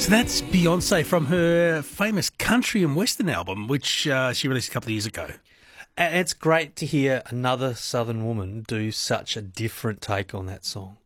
So that's Beyonce from her famous country and western album, which she released a couple of years ago. And it's great to hear another Southern woman do such a different take on that song.